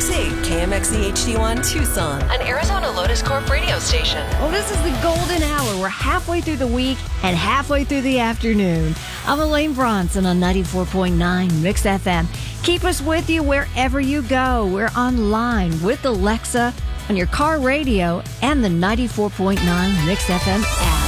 KMXE, KMXE HD1 Tucson, an Arizona Lotus Corp radio station. Well, this is the golden hour. We're halfway through the week and halfway through the afternoon. I'm Elaine Bronson on 94.9 Mix FM. Keep us with you wherever you go. We're online with Alexa, on your car radio, and the 94.9 Mix FM app.